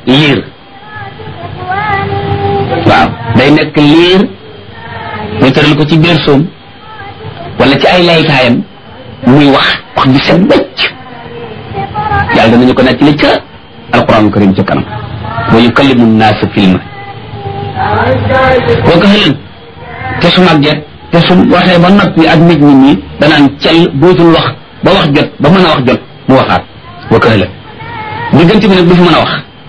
liir waaw day nekk liir ñu tëral ko ci biir soom wala ci ay laytaayam muy wax bi set wecc yàlla danañu ko nekk li ca alquran karim ca kanam wa yukallimu nnaasa filma boo ko xëlin te su màgget te su waxee ba noppi ak nit ñi danaan cel bootul wax ba wax jot ba mën a wax jot mu waxaat boo ko xëlin diggante bi nag du fi mën a wax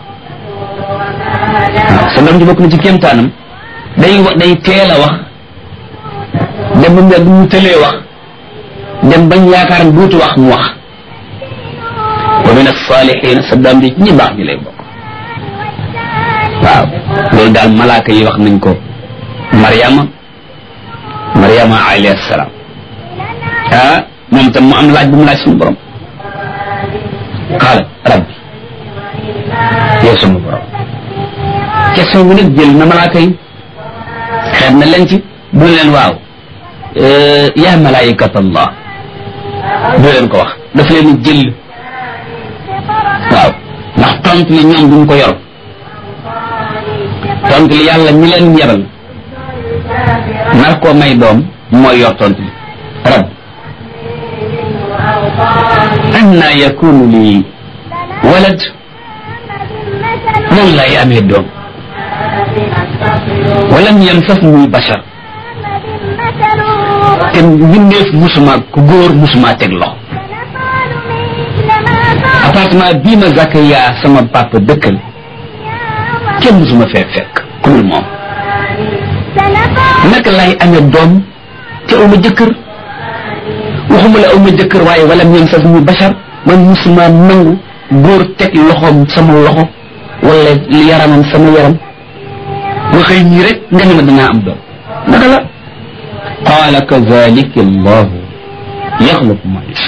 waaw sa doom ji bokk na ci kéemtaanam day teel a wax dem ba mu yàgg mu tëlee wax dem bañ yaakaar duutu wax mu wax wa min as-saalihiin sa doom ji ñi baax ñi lay bokk waaw loolu daal malaaka yi wax nañ ko Mariama alayhi salaam moom tam mu am laaj bu mu laaj suñu borom qaala rabbi yow sama borom question bi nag jël na malaaka yi xeet na leen ci bu leen waaw yaa malaayikat allah du leen ko wax daf leen jël waaw ndax tontu li ñoom duñ ko yor tontu li yàlla ñi leen yebal nar koo may doom mooy yor tontu li rab anna yakunu li walad nan lay amee doom walam yamsasni bashar te mbindeef musuma ku góor musuma teg loxo appartement bii ma Zakariya sama papa dëkkal kenn musuma fee fekk ku dul moom naka lay amee doom te aw ma jëkkër waxuma la aw ma jëkkër waaye wala ñoom sax ñu bachar man musuma nangu góor teg loxoom sama loxo wala yaramam sama yaram ma xëy ñii rek nga ne ma dinaa am doom naka la qaala kazalika allahu yaxluqu ma yasha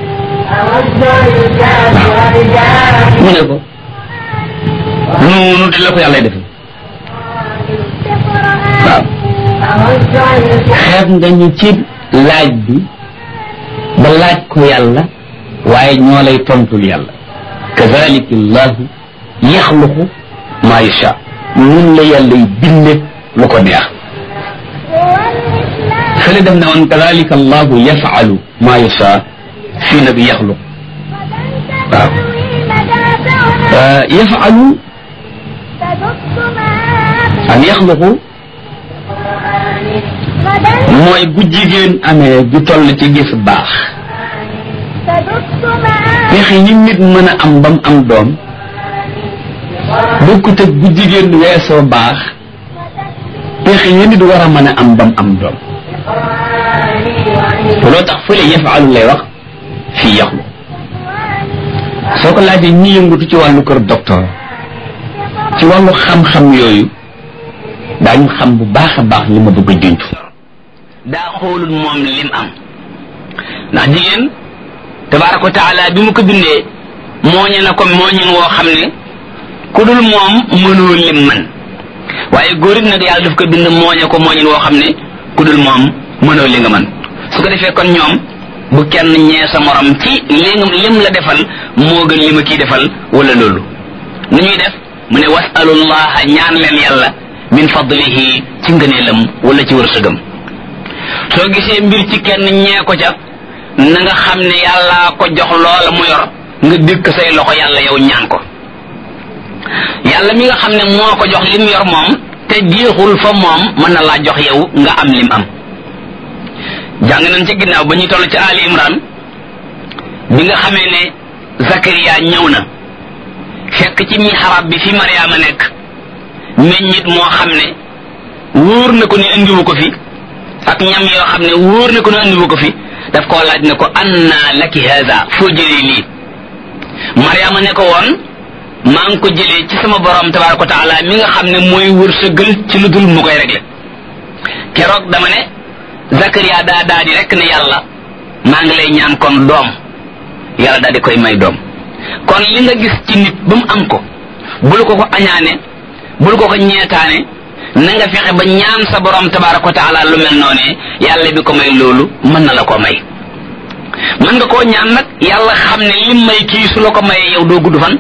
mu ne ko noonu di la ko yàlla defee waaw xeeb nga ñu ci laaj bi ba laaj ko yàlla waaye ñoo lay tontul yàlla kazalika allahu yaxluqu ma yasha ñun la yàlla y binde lu ko neex fële dem na woon kazalika allahu yafalu ma yasha fii nag yaxluq waaw yafalu an yaxluqu mooy bu jigéen amee ju toll ci gis baax pexe yi nit mën a am bam am doom bokkut ak bu jigéen weesoo baax pexe yi nit war a mën a am bam am doom loo tax fële yafalu lay wax fii yaxlu soo ko laajee ñi yëngatu ci wàllu kër docteur ci wàllu xam-xam yooyu daañu xam bu baax a baax li ma bëgg a junj daa xoolul moom lim am ndax jigéen tabaaraka wa taala bi mu ko bindee mooñe na ko mooñin woo xam ne ku dul moom mënoo lim man waaye góor it nag yàlla daf ko bind mooñe ko mooñin woo xam ne ku dul moom mënoo li nga man su ko defee kon ñoom bu kenn ñee sa morom ci lim la defal moo gën li ma kii defal wala loolu nu ñuy def mu ne wasalullaha ñaan leen yàlla min fadlihi ci ngëneelam wala ci wërsëgam soo gisee mbir ci kenn ñee ko ca na nga xam ne yàlla ko jox loola mu yor nga dëkk say loxo yàlla yow ñaan ko yàlla mi nga xam ne moo ko jox lim yor moom te jeexul fa moom mën na laa jox yow nga am lim am jàng nañ ci ginnaaw ba ñuy toll ci Ali Imran bi nga xamee ne Zakariya ñëw na fekk ci mihrab bi fi Mariama nekk meññit moo xam ne wóor na ko ni andiwu ko fi ak ñam yoo xam ne wóor na ko ni andiwu ko fi daf koo laaj ne ko anna laki haza foo jëlee lii Mariama ne ko woon maa ngi ko jëlee ci sama borom tabaraka wa taala mi nga xam ne mooy wërsëgal ci lu dul mu koy réglé keroog dama ne Zakariya daa di rek ne yàlla maa ngi lay ñaan kon doom yàlla daal di koy may doom kon li nga gis ci nit ba mu am ko bul ko ko añaane bul ko ko ñeetaane na nga fexe ba ñaan sa borom tabaraka wa taala lu mel noonee yàlla bi ko may loolu mën na la ko may mën nga koo ñaan nag yàlla xam ne lim may kii su la ko mayee yow doo gudd fan